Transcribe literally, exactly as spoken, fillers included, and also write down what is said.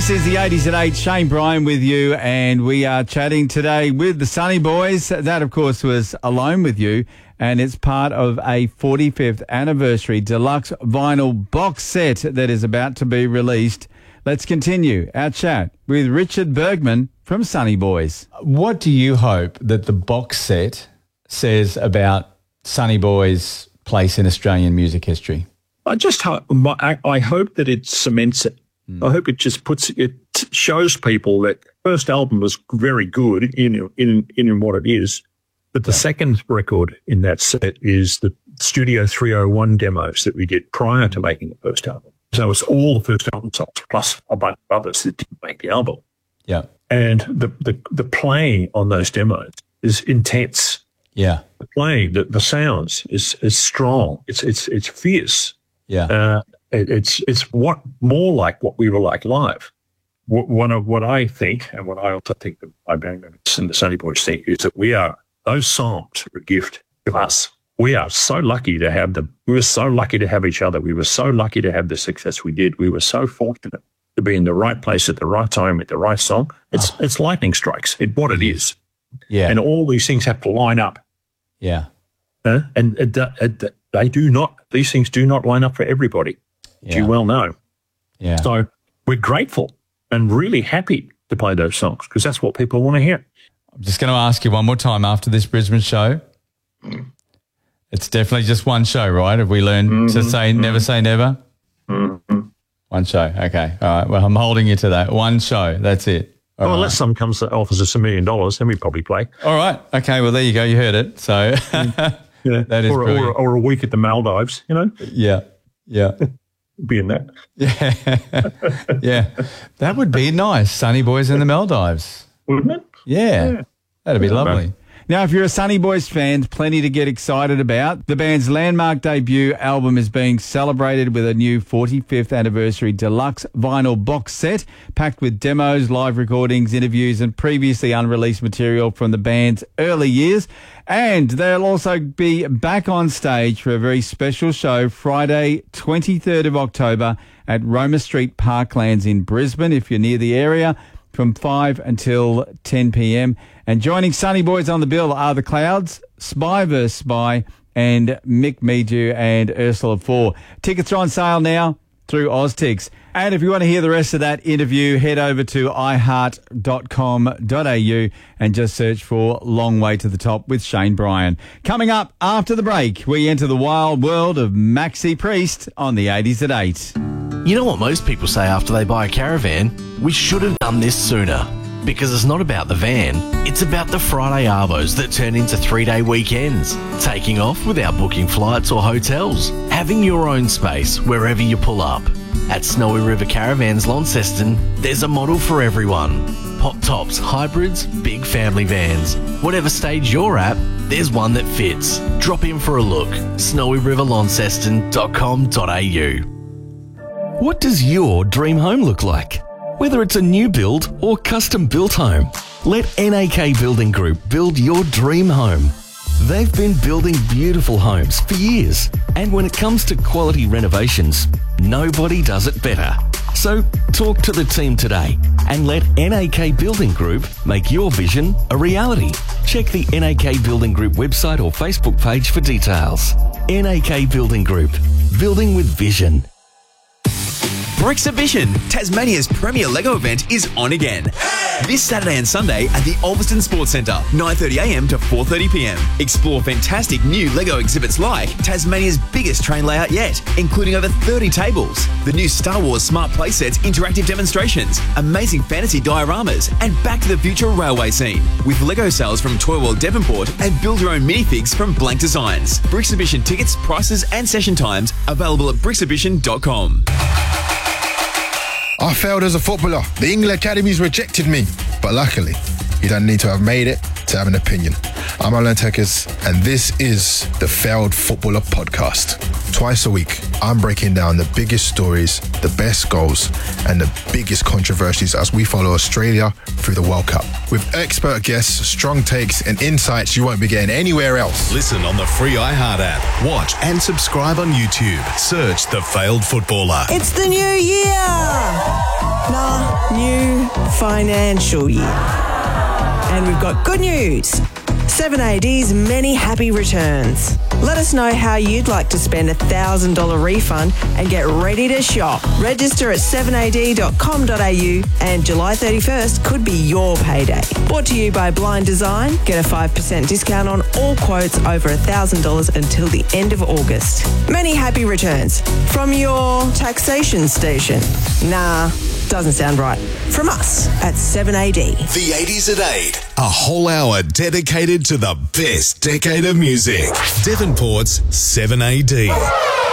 This is the eighties at eight. Shane Bryan with you, and we are chatting today with the Sunny Boys. That, of course, was Alone With You, and it's part of a forty-fifth anniversary deluxe vinyl box set that is about to be released. Let's continue our chat with Richard Bergman from Sunny Boys. What do you hope that the box set says about Sunny Boys' place in Australian music history? I just hope, I, I hope that it cements it. Mm. I hope it just puts, it shows people that first album was very good in, in, in what it is. But the yeah. second record in that set is the Studio three oh one demos that we did prior to making the first album. So it's all the first album songs plus a bunch of others that didn't make the album. Yeah. And the, the, the playing on those demos is intense. Yeah. The playing, the, the sounds is, is strong. It's, it's, it's fierce. Yeah. Uh, it, it's, it's what more like what we were like live. W- one of what I think, and what I also think that my band members and the Sunny Boys think, is that we are, those songs are a gift to us. We are so lucky to have them. We were so lucky to have each other. We were so lucky to have the success we did. We were so fortunate to be in the right place at the right time with the right song. It's, oh. it's lightning strikes. It's what it is. Yeah. And all these things have to line up. Yeah. Uh, and uh, uh, they do not, these things do not line up for everybody, as yeah. you well know. Yeah. So we're grateful and really happy to play those songs because that's what people want to hear. I'm just going to ask you one more time after this Brisbane show. Mm. It's definitely just one show, right? Have we learned mm-hmm. to say never say never? Mm-hmm. One show. Okay. All right. Well, I'm holding you to that. One show. That's it. All well, right. unless someone comes that offers us a million dollars, then we probably play. All right. Okay. Well, there you go. You heard it. So yeah. that is or, brilliant. Or, or a week at the Maldives, you know? Yeah. Yeah. Be in that. Yeah. Yeah. That would be nice. Sunny Boys in the Maldives. Wouldn't it? Yeah. yeah. That'd be yeah, lovely. Man. Now, if you're a Sunny Boys fan, plenty to get excited about. The band's landmark debut album is being celebrated with a new forty-fifth anniversary deluxe vinyl box set, packed with demos, live recordings, interviews, and previously unreleased material from the band's early years. And they'll also be back on stage for a very special show Friday, twenty-third of October at Roma Street Parklands in Brisbane, if you're near the area, from five until ten p.m. And joining Sunny Boys on the bill are The Clouds, Spy versus. Spy, and Mick Meju and Ursula Four. Tickets are on sale now through Oztix. And if you want to hear the rest of that interview, head over to i heart dot com dot a u and just search for Long Way to the Top with Shane Bryan. Coming up after the break, we enter the wild world of Maxi Priest on the eighties at eight. You know what most people say after they buy a caravan? We should have done this sooner. Because it's not about the van, it's about the Friday Arvos that turn into three-day weekends. Taking off without booking flights or hotels. Having your own space wherever you pull up. At Snowy River Caravans Launceston, there's a model for everyone. Pop tops, hybrids, big family vans. Whatever stage you're at, there's one that fits. Drop in for a look. snowy river launceston dot com dot a u. What does your dream home look like? Whether it's a new build or custom-built home, let N A K Building Group build your dream home. They've been building beautiful homes for years, and when it comes to quality renovations, nobody does it better. So talk to the team today and let N A K Building Group make your vision a reality. Check the N A K Building Group website or Facebook page for details. N A K Building Group, building with vision. Brixibition, Tasmania's premier Lego event, is on again. This Saturday and Sunday at the Ulverston Sports Centre, nine thirty a m to four thirty p m. Explore fantastic new Lego exhibits like Tasmania's biggest train layout yet, including over thirty tables, the new Star Wars Smart Playsets interactive demonstrations, amazing fantasy dioramas, and Back to the Future railway scene, with Lego sales from Toy World Devonport and build your own minifigs from Blank Designs. Brixibition tickets, prices and session times available at brixibition dot com. I failed as a footballer. The England Academies rejected me. But luckily, you don't need to have made it to have an opinion. I'm Alan Tekers, and this is the Failed Footballer Podcast. Twice a week, I'm breaking down the biggest stories, the best goals, and the biggest controversies as we follow Australia through the World Cup. With expert guests, strong takes, and insights you won't be getting anywhere else. Listen on the free iHeart app. Watch and subscribe on YouTube. Search The Failed Footballer. It's the new year! Nah, new financial year. And we've got good news. seven A D's many happy returns. Let us know how you'd like to spend a one thousand dollars refund and get ready to shop. Register at seven a d dot com dot a u and July thirty-first could be your payday. Brought to you by Blind Design. Get a five percent discount on all quotes over one thousand dollars until the end of August. Many happy returns from your taxation station. Nah, doesn't sound right. From us at seven A D. The eighties at eight. A whole hour dedicated to the best decade of music. Devonport's seven A D.